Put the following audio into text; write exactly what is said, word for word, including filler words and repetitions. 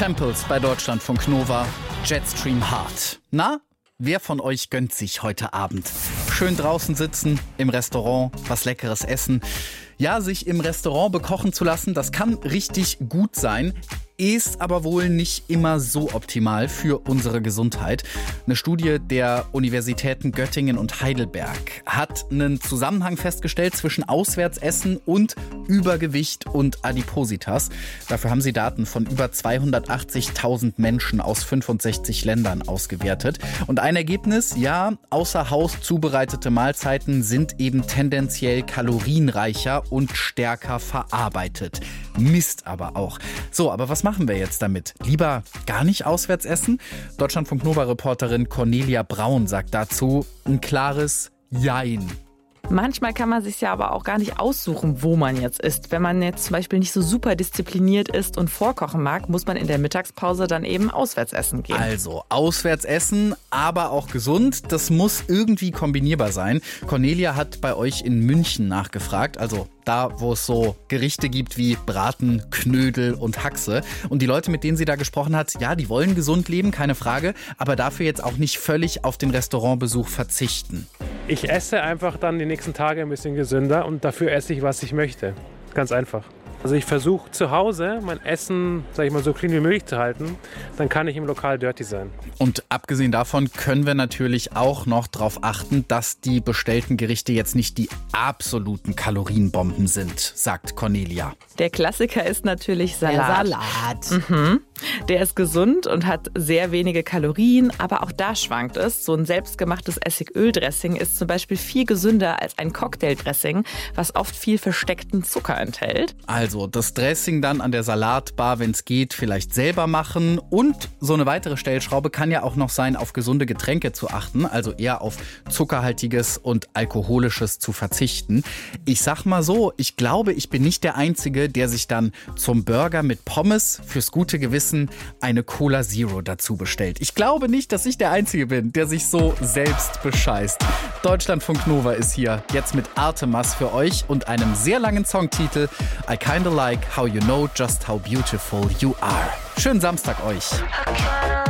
Temples bei Deutschlandfunk Nova, Jetstream Heart. Na, wer von euch gönnt sich heute Abend? Schön draußen sitzen, im Restaurant, was Leckeres essen. Ja, sich im Restaurant bekochen zu lassen, das kann richtig gut sein, ist aber wohl nicht immer so optimal für unsere Gesundheit. Eine Studie der Universitäten Göttingen und Heidelberg hat einen Zusammenhang festgestellt zwischen Auswärtsessen und Übergewicht und Adipositas. Dafür haben sie Daten von über zweihundertachtzigtausend Menschen aus fünfundsechzig Ländern ausgewertet. Und ein Ergebnis, ja, außer Haus zubereitete Mahlzeiten sind eben tendenziell kalorienreicher und stärker verarbeitet. Mist aber auch. So, aber was machen wir jetzt damit? Lieber gar nicht auswärts essen? Deutschlandfunk Nova-Reporterin Cornelia Braun sagt dazu ein klares Jein. Manchmal kann man sich ja aber auch gar nicht aussuchen, wo man jetzt isst. Wenn man jetzt zum Beispiel nicht so super diszipliniert ist und vorkochen mag, muss man in der Mittagspause dann eben auswärts essen gehen. Also auswärts essen, aber auch gesund. Das muss irgendwie kombinierbar sein. Cornelia hat bei euch in München nachgefragt, also da, wo es so Gerichte gibt wie Braten, Knödel und Haxe. Und die Leute, mit denen sie da gesprochen hat, ja, die wollen gesund leben, keine Frage, aber dafür jetzt auch nicht völlig auf den Restaurantbesuch verzichten. Ich esse einfach dann die nächsten Tage ein bisschen gesünder und dafür esse ich, was ich möchte. Ganz einfach. Also ich versuche zu Hause mein Essen, sag ich mal, so clean wie möglich zu halten. Dann kann ich im Lokal dirty sein. Und abgesehen davon können wir natürlich auch noch darauf achten, dass die bestellten Gerichte jetzt nicht die absoluten Kalorienbomben sind, sagt Cornelia. Der Klassiker ist natürlich Salat. Der Salat. Mhm. Der ist gesund und hat sehr wenige Kalorien, aber auch da schwankt es. So ein selbstgemachtes Essigöl-Dressing ist zum Beispiel viel gesünder als ein Cocktail-Dressing, was oft viel versteckten Zucker enthält. Also das Dressing dann an der Salatbar, wenn es geht, vielleicht selber machen. Und so eine weitere Stellschraube kann ja auch noch sein, auf gesunde Getränke zu achten, also eher auf zuckerhaltiges und alkoholisches zu verzichten. Ich sag mal so, ich glaube, ich bin nicht der Einzige, der sich dann zum Burger mit Pommes fürs gute Gewissen eine Cola Zero dazu bestellt. Ich glaube nicht, dass ich der Einzige bin, der sich so selbst bescheißt. Deutschlandfunk Nova ist hier jetzt mit Artemas für euch und einem sehr langen Songtitel I Kinda Like How You Know Just How Beautiful You Are. Schönen Samstag euch.